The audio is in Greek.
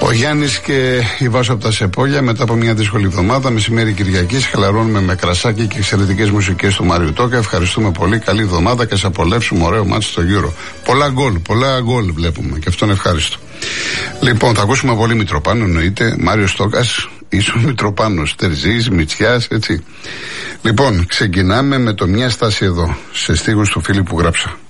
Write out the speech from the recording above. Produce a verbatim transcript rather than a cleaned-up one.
Ο Γιάννης και η Βάσο από τα Σεπόλια, μετά από μια δύσκολη εβδομάδα, μεσημέρι Κυριακής, χαλαρώνουμε με κρασάκι και εξαιρετικές μουσικές του Μάριου Τόκα. Ευχαριστούμε πολύ. Καλή εβδομάδα και σε απολαύσουμε ωραίο μάτι στο Euro. Πολλά γκολ, πολλά γκολ βλέπουμε και αυτό είναι ευχάριστο. Λοιπόν, θα ακούσουμε πολύ Μητροπάνο, εννοείται. Μάριος Τόκας, ίσον Μητροπάνος, Τερζής, Μητσιάς, έτσι. Λοιπόν, ξεκινάμε με το μια στάση εδώ, σε στίχους του φίλου που γράψα.